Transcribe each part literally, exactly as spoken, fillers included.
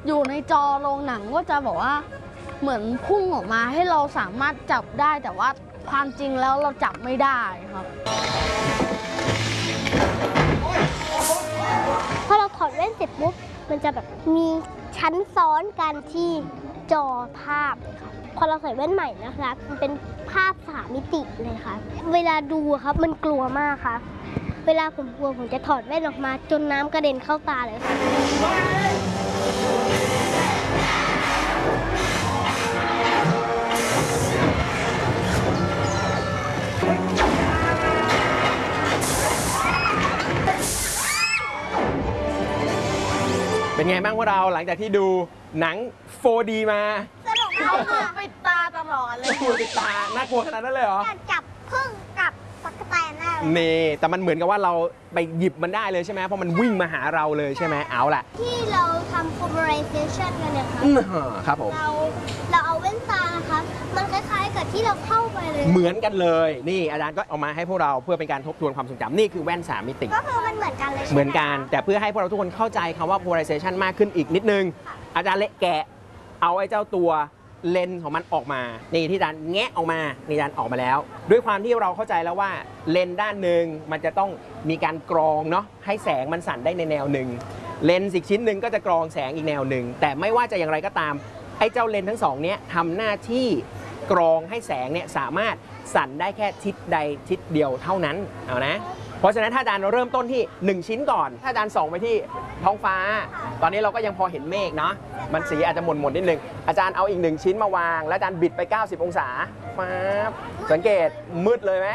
อยู่ในจอโรงหนังก็จะบอกว่าเหมือนพุ่งออกมาให้เราสามารถจับได้แต่ว่าความจริงแล้วเราจับไม่ได้ครับพอเราถอดแว่นเสร็จปุ๊บมันจะแบบมีชั้นซ้อนกันที่จอภาพค่ะพอเราใส่แว่นใหม่นะคะมันเป็นภาพสามมิติเลยค่ะเวลาดูครับมันกลัวมากค่ะเวลาผมกลัวผมจะถอดแว่นออกมาจนน้ำกระเด็นเข้าตาเลยค่ะเป็นไงบ้างพวกเราหลังจากที่ดูหนัง โฟร์ดี มาสนุกมากค่ะปิดตาตลอดเลยปิดตาน่ากลัวขนาดนั้นเลยเหรออยากจับพึ่งกับตั๊กแตนได้เลยนี่แต่มันเหมือนกับว่าเราไปหยิบมันได้เลยใช่ไหมเพราะมันวิ่งมาหาเราเลยใช่ไหมเอาล่ะที่เราทำ polarization กันเนี่ยค่ะครับผมเราเราเอาแว่นตานะคะมันคล้ายๆกับที่เราเข้าไปเลยเหมือนกันเลยนี่อาจารย์ก็เอามาให้พวกเราเพื่อเป็นการทบทวนความทรงจำนี่คือแว่นสามมิติก็คือมันเหมือนกันเลยเหมือนกันแต่เพื่อให้พวกเราทุกคนเข้าใจคำว่า polarization มากขึ้นอีกนิดนึงอาจารย์เละแกะเอาไอ้เจ้าตัวเลนส์ของมันออกมานี่ที่อาจารย์แงะออกมานี่อาจารย์ออกมาแล้วด้วยความที่เราเข้าใจแล้วว่าเลนส์ด้านหนึ่งมันจะต้องมีการกรองเนาะให้แสงมันสั่นได้ในแนวหนึ่งเลนส์อีกชิ้นหนึ่งก็จะกรองแสงอีกแนวหนึ่งแต่ไม่ว่าจะอย่างไรก็ตามไอ้เจ้าเลนส์ทั้งสองนี้ทำหน้าที่กรองให้แสงเนี่ยสามารถสั่นได้แค่ทิศใดทิศเดียวเท่านั้นเอานะเพราะฉะนั้นถ้าอาจารย์เริ่มต้นที่หนึ่งชิ้นก่อนถ้าอาจารย์ส่องไปที่ท้องฟ้าตอนนี้เราก็ยังพอเห็นเมฆเนาะมันสีอาจจะหม่นๆนิดนึงอาจารย์เอาอีกหนึ่งชิ้นมาวางแล้วอาจารย์บิดไปเก้าสิบองศามาสังเกตมืดเลยไหม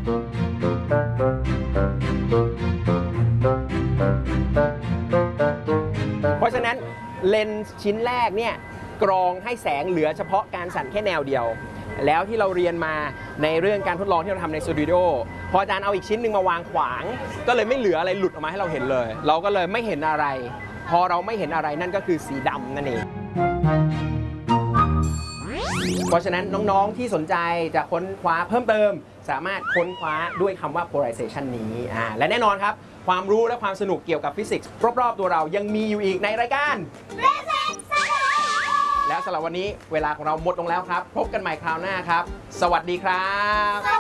เพราะฉะนั้นเลนส์ชิ้นแรกเนี่ยกรองให้แสงเหลือเฉพาะการสั่นแค่แนวเดียวแล้วที่เราเรียนมาในเรื่องการทดลองที่เราทำในสตูดิโอพออาจารย์เอาอีกชิ้นหนึ่งมาวางขวางก็เลยไม่เหลืออะไรหลุดออกมาให้เราเห็นเลยเราก็เลยไม่เห็นอะไรพอเราไม่เห็นอะไรนั่นก็คือสีดำนั่นเองเพราะฉะนั้นน้องๆที่สนใจจะค้นคว้าเพิ่มเติมสามารถค้นคว้าด้วยคำว่า polarization นี้อ่าและแน่นอนครับความรู้และความสนุกเกี่ยวกับฟิสิกส์รอบๆตัวเรายังมีอยู่อีกในรายการแล้วสำหรับวันนี้เวลาของเราหมดลงแล้วครับพบกันใหม่คราวหน้าครับสวัสดีครับ